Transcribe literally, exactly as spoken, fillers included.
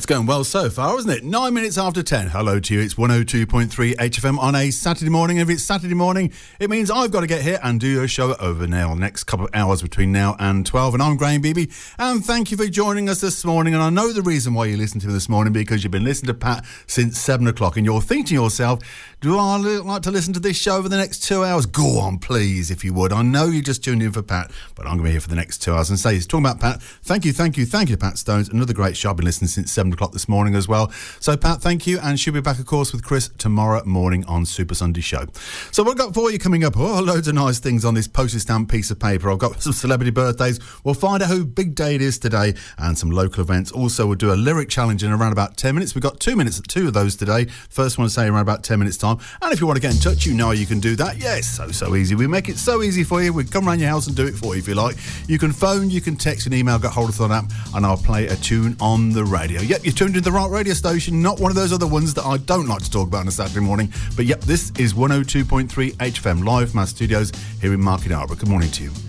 Going well so far, isn't it? Nine minutes after ten. Hello to you. It's one oh two point three H F M on a Saturday morning. If it's Saturday morning, it means I've got to get here and do a show over now. Next couple of hours between now and twelve. And I'm Graham Beebe. And thank you for joining us this morning. And I know the reason why you listened to me this morning, because you've been listening to Pat since seven o'clock. And you're thinking to yourself, do I like to listen to this show over the next two hours? Go on, please, if you would. I know you just tuned in for Pat, but I'm going to be here for the next two hours. And say, he's talking about Pat. Thank you, thank you, thank you, Pat Stones. Another great show. I've been listening since seven o'clock this morning as well. So, Pat, thank you. And she'll be back, of course, with Chris tomorrow morning on Super Sunday Show. So, what I've got for you coming up? Oh, loads of nice things on this postage stamp piece of paper. I've got some celebrity birthdays. We'll find out who big day it is today and some local events. Also, we'll do a lyric challenge in around about ten minutes. We've got two minutes, two of those today. First one to say around about ten minutes time. And if you want to get in touch, you know you can do that. Yes, so, so easy. We make it so easy for you. We come around your house and do it for you if you like. You can phone, you can text, and email, get hold of the app, and I'll play a tune on the radio. Yep, you're tuned into the right radio station, not one of those other ones that I don't like to talk about on a Saturday morning. But yep, this is one oh two point three H F M live from our studios here in Market Harbour. Good morning to you.